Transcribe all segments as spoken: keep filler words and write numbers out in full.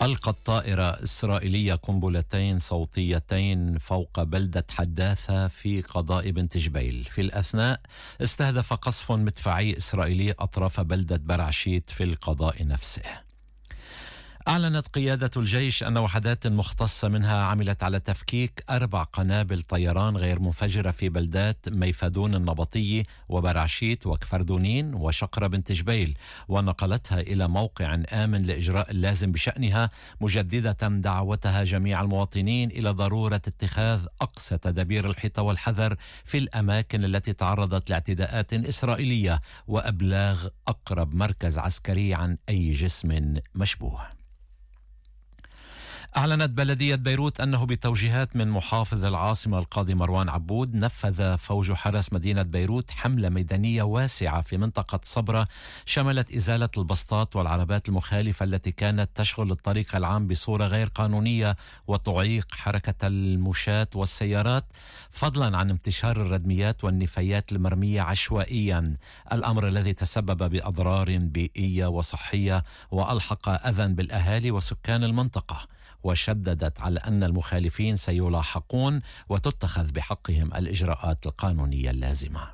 ألقت طائرة إسرائيلية قنبلتين صوتيتين فوق بلدة حداثة في قضاء بنت جبيل. في الأثناء استهدف قصف مدفعي إسرائيلي أطراف بلدة برعشيت في القضاء نفسه. أعلنت قيادة الجيش أن وحدات مختصة منها عملت على تفكيك أربع قنابل طيران غير منفجرة في بلدات ميفدون النبطي وبرعشيت وكفردونين وشقرة بنت جبيل، ونقلتها إلى موقع آمن لإجراء اللازم بشأنها، مجددة دعوتها جميع المواطنين إلى ضرورة اتخاذ أقصى تدابير الحيطة والحذر في الأماكن التي تعرضت لاعتداءات إسرائيلية، وأبلاغ أقرب مركز عسكري عن أي جسم مشبوه. أعلنت بلدية بيروت أنه بتوجيهات من محافظ العاصمة القاضي مروان عبود نفذ فوج حرس مدينة بيروت حملة ميدانية واسعة في منطقة صبرا شملت إزالة البسطات والعربات المخالفة التي كانت تشغل الطريق العام بصورة غير قانونية وتعيق حركة المشاة والسيارات، فضلا عن انتشار الردميات والنفايات المرمية عشوائيا، الأمر الذي تسبب بأضرار بيئية وصحية وألحق أذى بالأهالي وسكان المنطقة. وشددت على أن المخالفين سيلاحقون وتتخذ بحقهم الإجراءات القانونية اللازمة.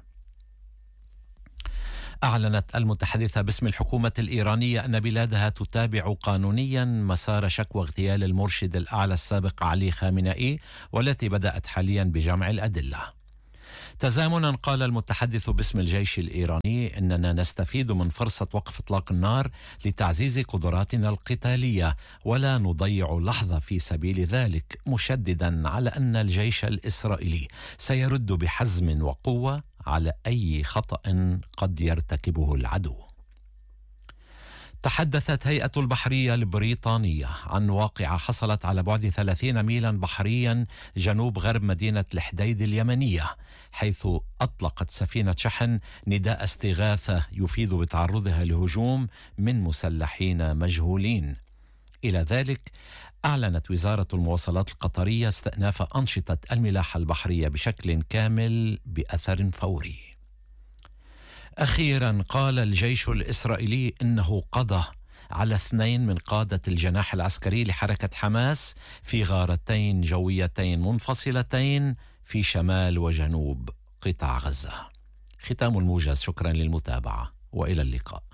أعلنت المتحدثة باسم الحكومة الإيرانية أن بلادها تتابع قانونيا مسار شكوى اغتيال المرشد الأعلى السابق علي خامنئي، والتي بدأت حاليا بجمع الأدلة. تزامنا قال المتحدث باسم الجيش الإيراني إننا نستفيد من فرصة وقف إطلاق النار لتعزيز قدراتنا القتالية ولا نضيع لحظة في سبيل ذلك، مشددا على أن الجيش الإسرائيلي سيرد بحزم وقوة على أي خطأ قد يرتكبه العدو. تحدثت هيئة البحرية البريطانية عن واقعة حصلت على بعد ثلاثين ميلا بحريا جنوب غرب مدينة الحديد اليمنية، حيث أطلقت سفينة شحن نداء استغاثة يفيد بتعرضها لهجوم من مسلحين مجهولين. إلى ذلك أعلنت وزارة المواصلات القطرية استئناف أنشطة الملاحة البحرية بشكل كامل بأثر فوري. أخيرا قال الجيش الإسرائيلي إنه قضى على اثنين من قادة الجناح العسكري لحركة حماس في غارتين جويتين منفصلتين في شمال وجنوب قطاع غزة. ختام الموجز، شكرا للمتابعة وإلى اللقاء.